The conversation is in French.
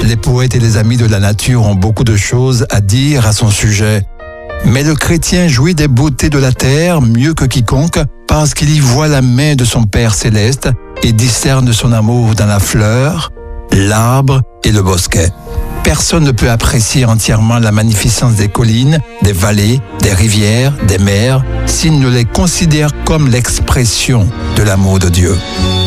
Les poètes et les amis de la nature ont beaucoup de choses à dire à son sujet. Mais le chrétien jouit des beautés de la terre mieux que quiconque parce qu'il y voit la main de son Père céleste et discerne son amour dans la fleur, l'arbre et le bosquet. Personne ne peut apprécier entièrement la magnificence des collines, des vallées, des rivières, des mers, s'il ne les considère comme l'expression de l'amour de Dieu.